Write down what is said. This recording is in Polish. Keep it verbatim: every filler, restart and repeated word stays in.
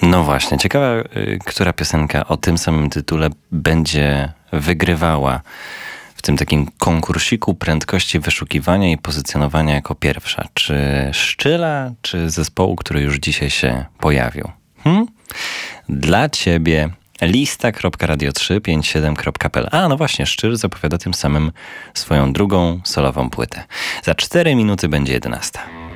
No właśnie, ciekawa, która piosenka o tym samym tytule będzie wygrywała w tym takim konkursiku prędkości wyszukiwania i pozycjonowania jako pierwsza. Czy Szczyla, czy zespołu, który już dzisiaj się pojawił? Hmm? Dla ciebie lista kropka radio trzy pięć siedem kropka p l. A, no właśnie, Szczyl zapowiada tym samym swoją drugą solową płytę. Za cztery minuty będzie jedenasta.